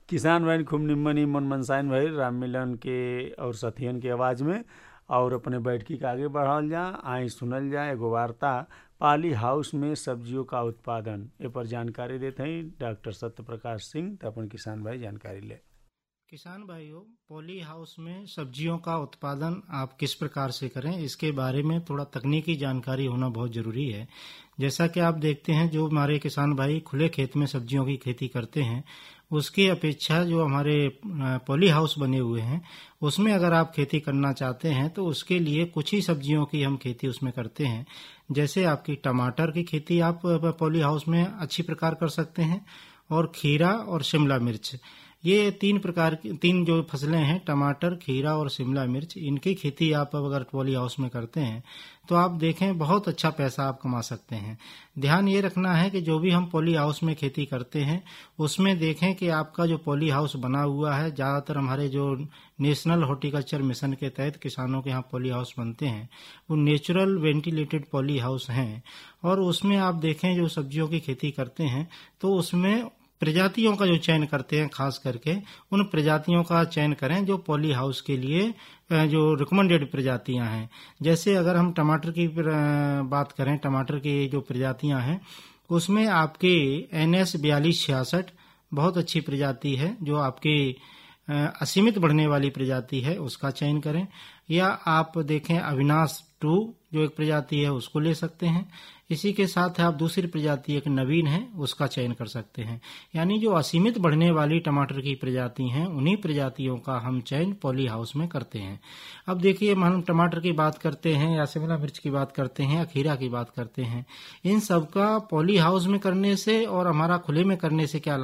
किसान भाई खूब निम्न ही मन मनसाइन भाई राम मिलन के और सथियन के आवाज में और अपने बैठकी के आगे बढ़ावल जा। आई सुनल जाए एगो वार्ता पाली हाउस में सब्जियों का उत्पादन ए पर जानकारी देते हैं डॉक्टर सत्य प्रकाश सिंह। तो अपन किसान भाई जानकारी ले। किसान भाइयों, पॉली हाउस में सब्जियों का उत्पादन आप किस प्रकार से करें, इसके बारे में थोड़ा तकनीकी जानकारी होना बहुत जरूरी है। जैसा कि आप देखते हैं, जो हमारे किसान भाई खुले खेत में सब्जियों की खेती करते हैं, उसकी अपेक्षा जो हमारे पॉली हाउस बने हुए हैं उसमें अगर आप खेती करना चाहते हैं तो उसके लिए कुछ ही सब्जियों की हम खेती उसमें करते हैं। जैसे आपकी टमाटर की खेती आप पॉली हाउस में अच्छी प्रकार कर सकते हैं, और खीरा और शिमला मिर्च, ये तीन जो फसलें हैं, टमाटर, खीरा और शिमला मिर्च, इनकी खेती आप अगर पॉली हाउस में करते हैं तो आप देखें बहुत अच्छा पैसा आप कमा सकते हैं। ध्यान ये रखना है कि जो भी हम पॉली हाउस में खेती करते हैं उसमें देखें कि आपका जो पॉली हाउस बना हुआ है, ज़्यादातर हमारे जो नेशनल हॉर्टिकल्चर मिशन के तहत किसानों के यहाँ पॉली हाउस बनते हैं वो नेचुरल वेंटिलेटेड पॉली हाउस हैं। और उसमें आप देखें जो सब्जियों की खेती करते हैं तो उसमें प्रजातियों का जो चयन करते हैं, खास करके उन प्रजातियों का चयन करें जो पॉली हाउस के लिए जो रिकमेंडेड प्रजातियां हैं। जैसे अगर हम टमाटर की बात करें, टमाटर की जो प्रजातियां हैं उसमें आपके NS 4266 बहुत अच्छी प्रजाति है, जो आपके असीमित बढ़ने वाली प्रजाति है, उसका चयन करें। या आप देखें अविनाश 2 जो एक प्रजाति है उसको ले सकते हैं। इसी के साथ आप दूसरी प्रजाति एक नवीन है उसका चयन कर सकते हैं। यानी जो असीमित बढ़ने वाली टमाटर की प्रजाति हैं उन्हीं प्रजातियों का हम चयन पॉली हाउस में करते हैं। अब देखिए, हम टमाटर की बात करते हैं या शिमला मिर्च की बात करते हैं या खीरा की बात करते हैं, इन सब का पॉली हाउस में करने से और हमारा खुले में करने से क्या